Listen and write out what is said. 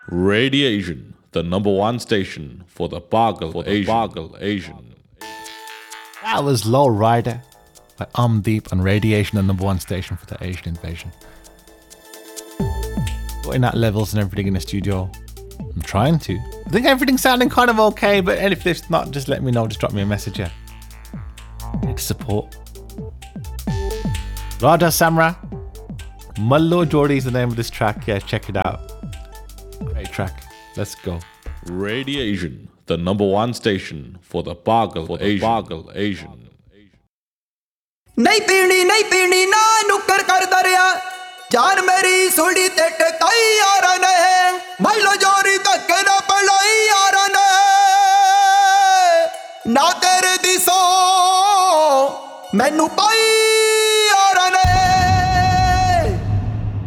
Radiation, the number one station for the Pagal Asian. That was Low Rider by Omdeep on Radiation, the number one station for the Asian invasion. Putting out levels and everything in the studio. I'm trying to. I think everything's sounding kind of okay, but if it's not, just let me know. Just drop me a message here. Need support. Raja Samra. Mallo Jordi is the name of this track. Yeah, check it out. Great track. Let's go. Radiation, the number one station for the Pagal Asian. नहीं पीनी ना नुक्कर कर दरिया जान मेरी सुड़ी ते टकाई यार ने माइलो जोरी तक ना पलाई यार ने ना तेरे दिसो मैनू पाई